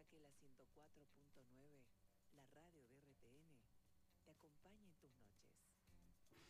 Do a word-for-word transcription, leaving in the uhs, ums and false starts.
que la ciento cuatro punto nueve, la radio de